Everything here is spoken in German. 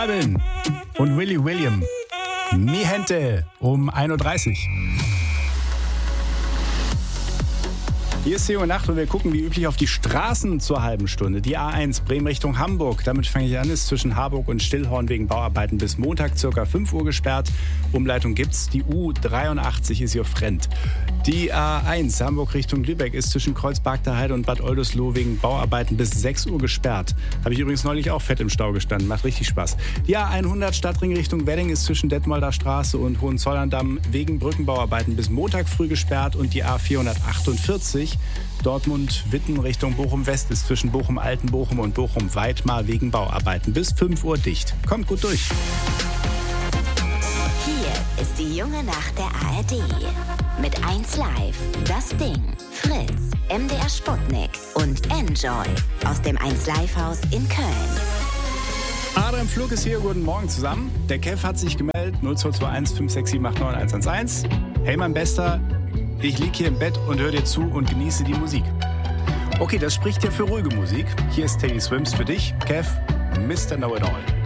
Alvin und Willy William. Mi Gente um 1.30 Uhr. Hier ist 10 Uhr Nacht und wir gucken wie üblich auf die Straßen zur halben Stunde. Die A1 Bremen Richtung Hamburg, damit fange ich an, ist zwischen Harburg und Stillhorn wegen Bauarbeiten bis Montag ca. 5 Uhr gesperrt. Umleitung gibt's. Die U83 ist hier auf Rent. Die A1 Hamburg Richtung Lübeck ist zwischen Kreuzberg-der-Heide und Bad Oldesloe wegen Bauarbeiten bis 6 Uhr gesperrt. Habe ich übrigens neulich auch fett im Stau gestanden. Macht richtig Spaß. Die A100 Stadtring Richtung Wedding ist zwischen Detmolder Straße und Hohenzollern-Damm wegen Brückenbauarbeiten bis Montag früh gesperrt. Und die A448 Dortmund-Witten Richtung Bochum-West ist zwischen Bochum-Altenbochum und Bochum-Weidmar wegen Bauarbeiten bis 5 Uhr dicht. Kommt gut durch. Hier ist die junge Nacht der ARD. Mit 1 Live, Das Ding, Fritz, MDR Sputnik und Enjoy aus dem 1 Live Haus in Köln. Adrian Flug ist hier, guten Morgen zusammen. Der Kev hat sich gemeldet, 0221 567 89111. Hey mein Bester, ich lieg hier im Bett und höre dir zu und genieße die Musik. Okay, das spricht ja für ruhige Musik. Hier ist Teddy Swims für dich, Kev, Mr. Know-It-All.